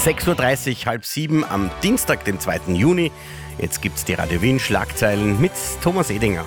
6.30 Uhr, halb sieben am Dienstag, dem 2. Juni. Jetzt gibt's die Radio Wien Schlagzeilen mit Thomas Edinger.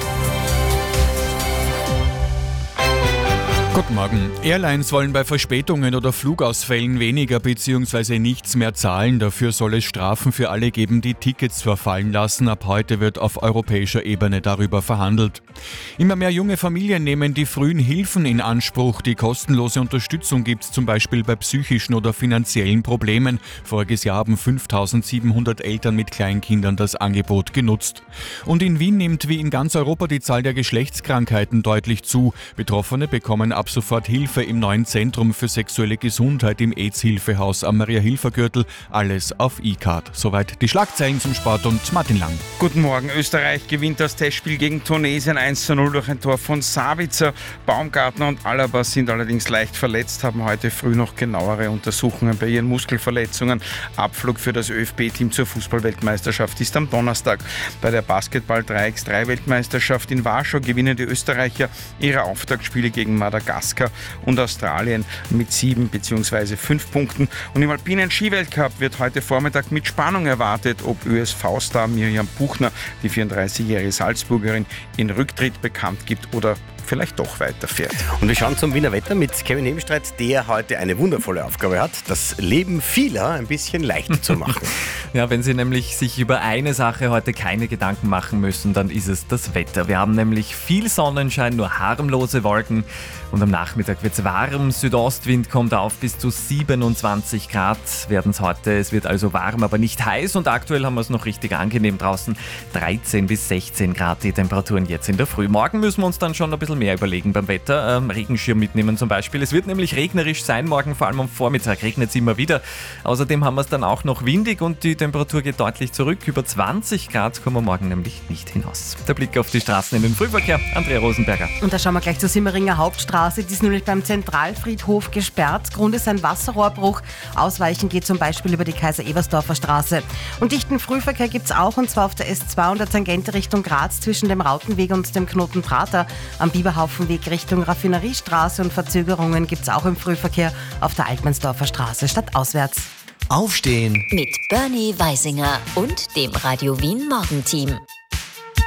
Guten Morgen. Airlines wollen bei Verspätungen oder Flugausfällen weniger bzw. nichts mehr zahlen. Dafür soll es Strafen für alle geben, die Tickets verfallen lassen. Ab heute wird auf europäischer Ebene darüber verhandelt. Immer mehr junge Familien nehmen die frühen Hilfen in Anspruch. Die kostenlose Unterstützung gibt es zum Beispiel bei psychischen oder finanziellen Problemen. Voriges Jahr haben 5.700 Eltern mit Kleinkindern das Angebot genutzt. Und in Wien nimmt wie in ganz Europa die Zahl der Geschlechtskrankheiten deutlich zu. Betroffene bekommen ab sofort Hilfe im neuen Zentrum für sexuelle Gesundheit im AIDS-Hilfehaus am Maria-Hilfer-Gürtel. Alles auf E-Card. Soweit die Schlagzeilen zum Sport und Martin Lang. Guten Morgen. Österreich gewinnt das Testspiel gegen Tunesien 1:0 durch ein Tor von Sabitzer. Baumgartner und Alaba sind allerdings leicht verletzt, haben heute früh noch genauere Untersuchungen bei ihren Muskelverletzungen. Abflug für das ÖFB-Team zur Fußball-Weltmeisterschaft ist am Donnerstag. Bei der Basketball-3x3-Weltmeisterschaft in Warschau gewinnen die Österreicher ihre Auftaktspiele gegen Madagaskar und Australien mit 7 bzw. 5 Punkten. Und im alpinen Skiweltcup wird heute Vormittag mit Spannung erwartet, ob ÖSV-Star Mirjam Buchner, die 34-jährige Salzburgerin, in Rücktritt bekannt gibt oder vielleicht doch weiterfährt. Und wir schauen zum Wiener Wetter mit Kevin Hemstreit, der heute eine wundervolle Aufgabe hat, das Leben vieler ein bisschen leichter zu machen. Ja, wenn Sie nämlich sich über eine Sache heute keine Gedanken machen müssen, dann ist es das Wetter. Wir haben nämlich viel Sonnenschein, nur harmlose Wolken und am Nachmittag wird es warm. Südostwind kommt auf bis zu 27 Grad werden es heute. Es wird also warm, aber nicht heiß und aktuell haben wir es noch richtig angenehm draußen. 13 bis 16 Grad die Temperaturen jetzt in der Früh. Morgen müssen wir uns dann schon ein bisschen mehr überlegen beim Wetter. Regenschirm mitnehmen zum Beispiel. Es wird nämlich regnerisch sein morgen, vor allem am Vormittag regnet es immer wieder. Außerdem haben wir es dann auch noch windig und die Temperatur geht deutlich zurück. Über 20 Grad kommen wir morgen nämlich nicht hinaus. Der Blick auf die Straßen in den Frühverkehr. Andrea Rosenberger. Und da schauen wir gleich zur Simmeringer Hauptstraße. Die ist nämlich beim Zentralfriedhof gesperrt. Grund ist ein Wasserrohrbruch. Ausweichen geht zum Beispiel über die Kaiser-Ebersdorfer Straße. Und dichten Frühverkehr gibt es auch, und zwar auf der S2 und der Tangente Richtung Graz zwischen dem Rautenweg und dem Knoten Prater. Am Biberhaufenweg Richtung Raffineriestraße und Verzögerungen gibt es auch im Frühverkehr auf der Altmannsdorfer Straße stadtauswärts. Aufstehen Mit Bernie Weisinger und dem Radio Wien Morgenteam.